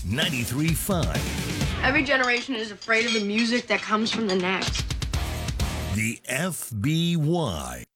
93.5. Every generation is afraid of the music that comes from the next. The FBY.